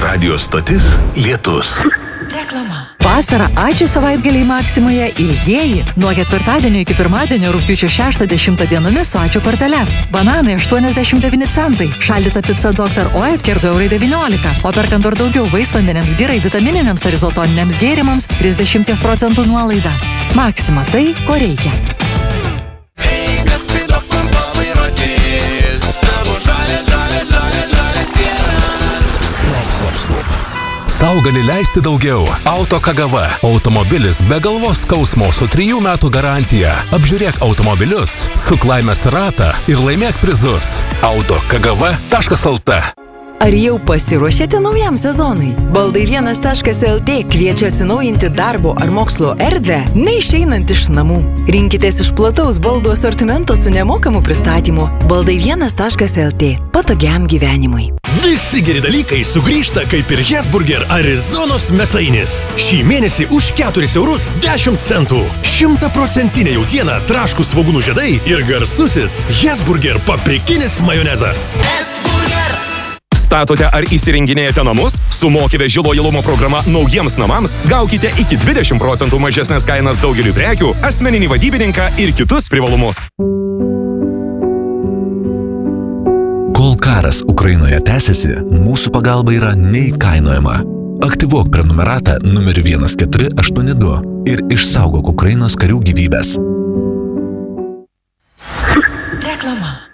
Radio stotis Lietus. Reklama. Vasarą ačiū savaitgaliai Maksimoje ilgieji. Nuo ketvirtadienio iki pirmadienio rugpjūčio 6-10 dienomis su ačiū kortele. Bananai 89 centai. Šaldyta pica Dr. Oetker 2,19 €. O perkant dar daugiau vaisvandeniams, girai, vitamininiams ar izotoniniams gėrimams 30% nuolaida. Maksima tai, ko reikia. Sau gali leisti daugiau. Auto KGV. Automobilis be galvos skausmo su 3 metų garantija. Apžiūrėk automobilius, suk laimės ratą ir laimėk prizus. autokgv.lt. Ar jau pasiruošėte naujam sezonui? Baldai1.lt kviečia atsinaujinti darbo ar mokslo erdvę, neišeinant iš namų. Rinkitės iš plataus baldų asortimento su nemokamu pristatymu. Baldai1.lt. Patogiam gyvenimui. Visi geri dalykai sugrįžta kaip ir Hesburger Arizonos mėsainis. Šį mėnesį už 4,10 €. 100% jautiena, traškūs svogūnų žiedai ir garsusis Hesburger paprikinis majonezas. Statote ar įsirenginėjate namus? Su Moki veži lojalumo programa naujiems namams gaukite iki 20% mažesnės kainas daugeliu prekių, asmeninį vadybininką ir kitus privalumus. Kol karas Ukrainoje tęsiasi, mūsų pagalba yra neįkainojama. Aktyvuok prenumeratą numeriu 1482 ir išsaugok Ukrainos karių gyvybės. Reklama.